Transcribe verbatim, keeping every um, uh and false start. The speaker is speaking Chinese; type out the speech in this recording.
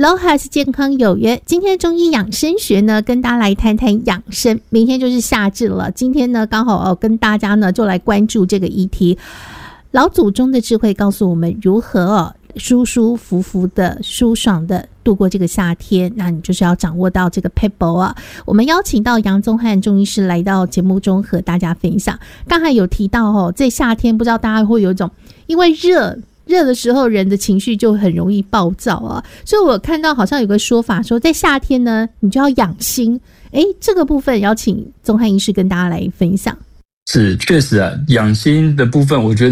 Lohas 健康有约，今天中医养生学呢，跟大家来谈谈养生。明天就是夏至了，今天呢刚好、哦、跟大家呢就来关注这个议题。老祖宗的智慧告诉我们如何、哦、舒舒服服的、舒爽的度过这个夏天，那你就是要掌握到这个 pebble 啊。我们邀请到杨宗翰中医师来到节目中和大家分享。刚才有提到哦，在夏天不知道大家会有一种因为热。热的时候人的情绪就很容易暴躁啊，所以我看到好像有个说法说在夏天呢你就要养心，诶，这个部分邀请宗翰医师跟大家来分享。 是，确实啊，养心的部分我觉得